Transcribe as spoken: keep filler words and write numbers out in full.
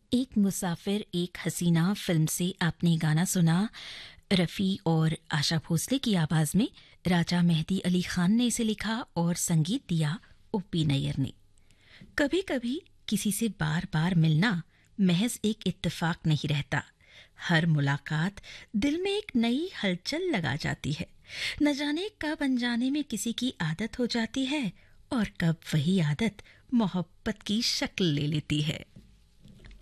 एक मुसाफिर एक हसीना फिल्म से आपने गाना सुना। रफ़ी और आशा भोसले की आवाज़ में राजा मेहदी अली खान ने इसे लिखा और संगीत दिया ओपी नैयर ने। कभी कभी किसी से बार बार मिलना महज एक इत्तेफाक नहीं रहता। हर मुलाकात दिल में एक नई हलचल लगा जाती है। न जाने कब अनजाने में किसी की आदत हो जाती है और कब वही आदत मोहब्बत की शक्ल ले लेती है।